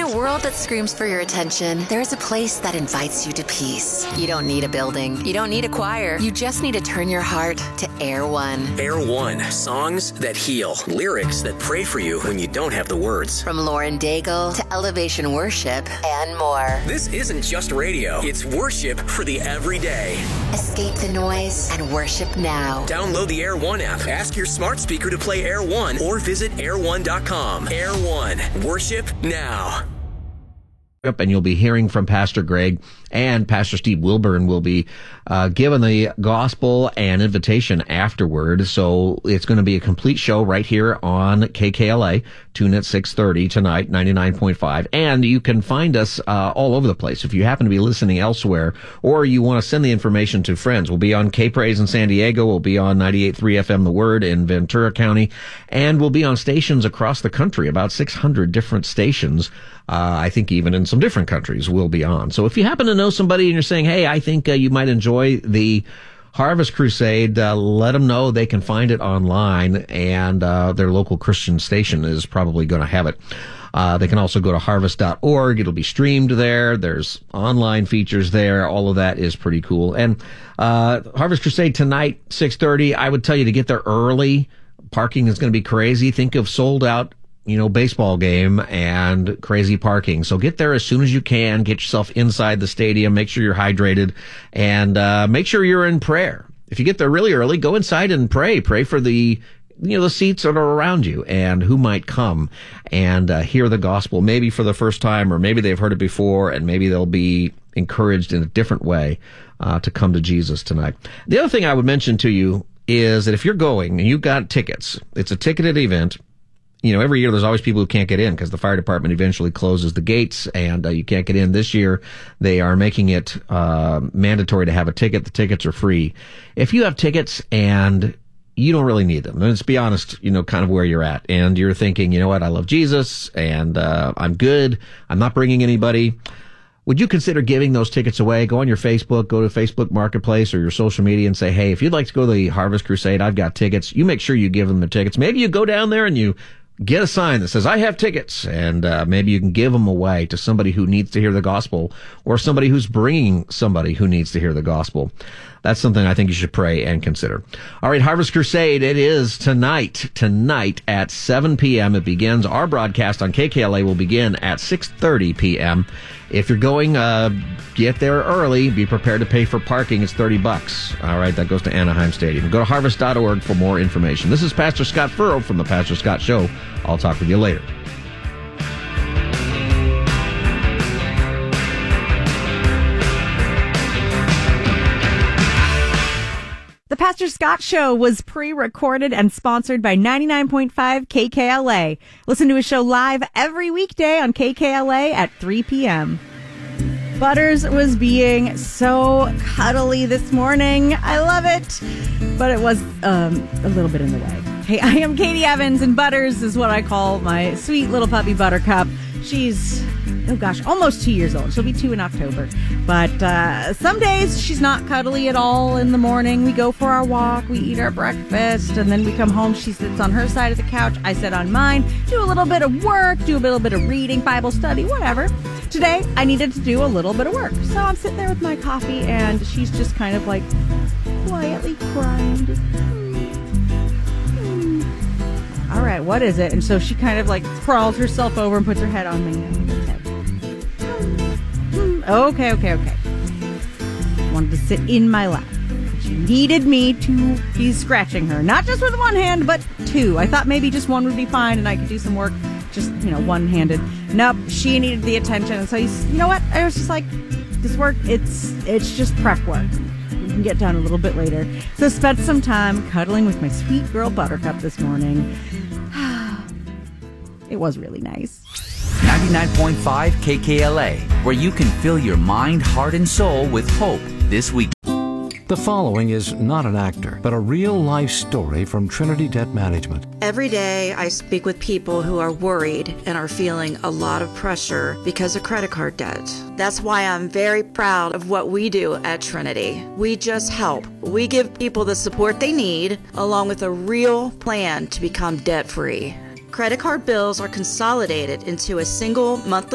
a world that screams for your attention, there's a place that invites you to peace. You don't need a building. You don't need a choir. You just need to turn your heart to Air One. Air One. Songs that heal. Lyrics that pray for you when you don't have the words. From Lauren Daigle to Elevation Worship and more. This isn't just radio. It's worship for the everyday. Escape the noise and worship now. Download the Air One app. Ask your smart speaker to play Air One or visit air1.com. Air One. Worship now. And you'll be hearing from Pastor Greg, and Pastor Steve Wilburn will be given the gospel and invitation afterward. So it's going to be a complete show right here on KKLA. Tune at 6:30 tonight, 99.5. And you can find us all over the place. If you happen to be listening elsewhere, or you want to send the information to friends, we'll be on K-Praise in San Diego. We'll be on 98.3 FM The Word in Ventura County. And we'll be on stations across the country, about 600 different stations. I think even in some different countries we'll be on. So if you happen to know somebody and you're saying, hey, I think you might enjoy the Harvest Crusade, let them know they can find it online, and their local Christian station is probably going to have it. They can also go to harvest.org. It'll be streamed there. There's online features there. All of that is pretty cool. And Harvest Crusade tonight, 6:30. I would tell you to get there early. Parking is going to be crazy. Think of sold out baseball game and crazy parking. So get there as soon as you can. Get yourself inside the stadium. Make sure you're hydrated, and make sure you're in prayer. If you get there really early, go inside and pray. Pray for the seats that are around you and who might come and hear the gospel, maybe for the first time, or maybe they've heard it before, and maybe they'll be encouraged in a different way to come to Jesus tonight. The other thing I would mention to you is that if you're going and you've got tickets, it's a ticketed event. Every year there's always people who can't get in because the fire department eventually closes the gates, and you can't get in. This year they are making it mandatory to have a ticket. The tickets are free. If you have tickets and you don't really need them, let's be honest, kind of where you're at, and you're thinking, you know what, I love Jesus and I'm good, I'm not bringing anybody, would you consider giving those tickets away? Go on your Facebook, go to Facebook Marketplace or your social media and say, hey, if you'd like to go to the Harvest Crusade, I've got tickets. You make sure you give them the tickets. Maybe you go down there and you get a sign that says, I have tickets, and maybe you can give them away to somebody who needs to hear the gospel, or somebody who's bringing somebody who needs to hear the gospel. That's something I think you should pray and consider. All right, Harvest Crusade, it is tonight at 7 p.m. It begins. Our broadcast on KKLA will begin at 6:30 p.m. If you're going, get there early. Be prepared to pay for parking. It's $30. All right, that goes to Anaheim Stadium. Go to harvest.org for more information. This is Pastor Scott Furrow from The Pastor Scott Show. I'll talk with you later. The Pastor Scott Show was pre-recorded and sponsored by 99.5 KKLA. Listen to his show live every weekday on KKLA at 3 p.m. Butters was being so cuddly this morning. I love it. But it was a little bit in the way. Hey, I am Katie Evans, and Butters is what I call my sweet little puppy Buttercup. She's, almost 2 years old. She'll be 2 in October. But some days she's not cuddly at all in the morning. We go for our walk, we eat our breakfast, and then we come home. She sits on her side of the couch, I sit on mine, do a little bit of work, do a little bit of reading, Bible study, whatever. Today, I needed to do a little bit of work. So I'm sitting there with my coffee, and she's just kind of like quietly crying. All right, what is it? And so she kind of like crawls herself over and puts her head on me. Okay. Wanted to sit in my lap. She needed me to be scratching her. Not just with one hand, but two. I thought maybe just one would be fine and I could do some work just, one-handed. Nope, she needed the attention. And so, you know what? I was just like, this work, it's just prep work. We can get done a little bit later. So spent some time cuddling with my sweet girl Buttercup this morning. It was really nice. 99.5 KKLA, where you can fill your mind, heart, and soul with hope this week. The following is not an actor, but a real-life story from Trinity Debt Management. Every day I speak with people who are worried and are feeling a lot of pressure because of credit card debt. That's why I'm very proud of what we do at Trinity. We just help. We give people the support they need, along with a real plan to become debt-free. Credit card bills are consolidated into a single monthly